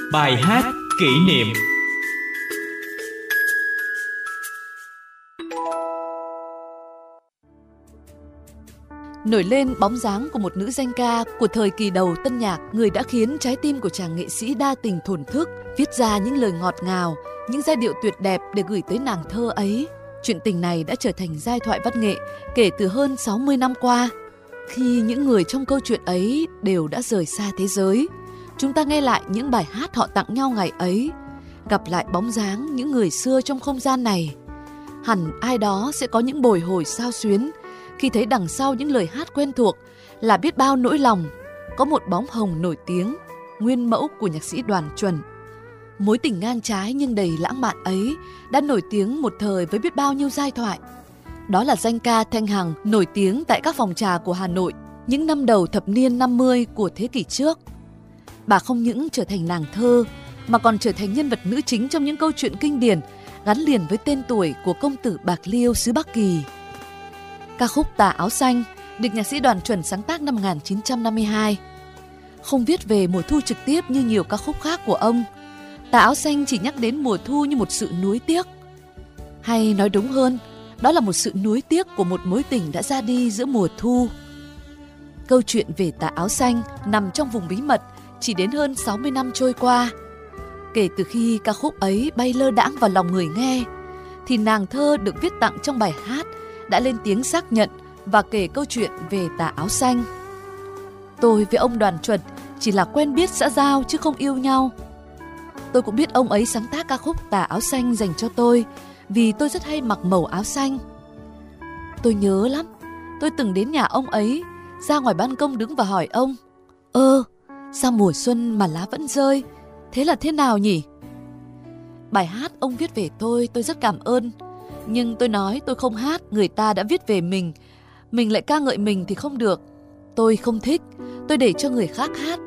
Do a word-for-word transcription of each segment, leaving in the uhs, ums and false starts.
Bài hát kỷ niệm. Nổi lên bóng dáng của một nữ danh ca của thời kỳ đầu tân nhạc, người đã khiến trái tim của chàng nghệ sĩ đa tình thổn thức, viết ra những lời ngọt ngào, những giai điệu tuyệt đẹp để gửi tới nàng thơ ấy. Chuyện tình này đã trở thành giai thoại văn nghệ kể từ hơn sáu mươi năm qua. Khi những người trong câu chuyện ấy đều đã rời xa thế giới, chúng ta nghe lại những bài hát họ tặng nhau ngày ấy, gặp lại bóng dáng những người xưa trong không gian này. Hẳn ai đó sẽ có những bồi hồi xao xuyến khi thấy đằng sau những lời hát quen thuộc là biết bao nỗi lòng, có một bóng hồng nổi tiếng, nguyên mẫu của nhạc sĩ Đoàn Chuẩn. Mối tình ngang trái nhưng đầy lãng mạn ấy đã nổi tiếng một thời với biết bao nhiêu giai thoại. Đó là danh ca Thanh Hằng, nổi tiếng tại các phòng trà của Hà Nội những năm đầu thập niên năm mươi của thế kỷ trước. Bà không những trở thành nàng thơ mà còn trở thành nhân vật nữ chính trong những câu chuyện kinh điển gắn liền với tên tuổi của công tử Bạc Liêu xứ Bắc Kỳ. Ca khúc Tà Áo Xanh được nhạc sĩ Đoàn Chuẩn sáng tác năm một nghìn chín trăm năm mươi hai. Không viết về mùa thu trực tiếp như nhiều ca khúc khác của ông, Tà Áo Xanh chỉ nhắc đến mùa thu như một sự nuối tiếc. Hay nói đúng hơn, đó là một sự nuối tiếc của một mối tình đã ra đi giữa mùa thu. Câu chuyện về Tà Áo Xanh nằm trong vùng bí mật chỉ đến hơn sáu mươi năm trôi qua. Kể từ khi ca khúc ấy bay lơ đãng vào lòng người nghe, thì nàng thơ được viết tặng trong bài hát đã lên tiếng xác nhận và kể câu chuyện về Tà Áo Xanh. Tôi với ông Đoàn Chuẩn chỉ là quen biết xã giao chứ không yêu nhau. Tôi cũng biết ông ấy sáng tác ca khúc Tà Áo Xanh dành cho tôi vì tôi rất hay mặc màu áo xanh. Tôi nhớ lắm, tôi từng đến nhà ông ấy, ra ngoài ban công đứng và hỏi ông: Ơ, sao mùa xuân mà lá vẫn rơi, thế là thế nào nhỉ? Bài hát ông viết về tôi, tôi rất cảm ơn. Nhưng tôi nói tôi không hát, người ta đã viết về mình, mình lại ca ngợi mình thì không được. Tôi không thích, tôi để cho người khác hát.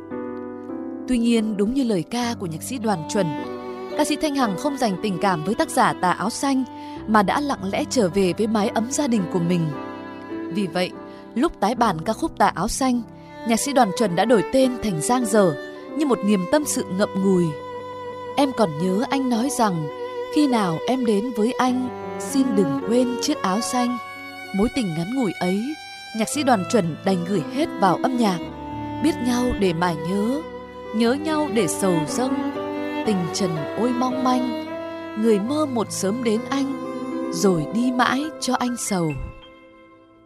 Tuy nhiên, đúng như lời ca của nhạc sĩ Đoàn Chuẩn, ca sĩ Thanh Hằng không dành tình cảm với tác giả Tà Áo Xanh mà đã lặng lẽ trở về với mái ấm gia đình của mình. Vì vậy, lúc tái bản ca khúc Tà Áo Xanh, nhạc sĩ Đoàn Chuẩn đã đổi tên thành Giang Dở như một niềm tâm sự ngậm ngùi. Em còn nhớ anh nói rằng khi nào em đến với anh, xin đừng quên chiếc áo xanh. Mối tình ngắn ngủi ấy, nhạc sĩ Đoàn Chuẩn đành gửi hết vào âm nhạc. Biết nhau để mà nhớ, nhớ nhau để sầu dâng. Tình trần ôi mong manh, người mơ một sớm đến anh, rồi đi mãi cho anh sầu.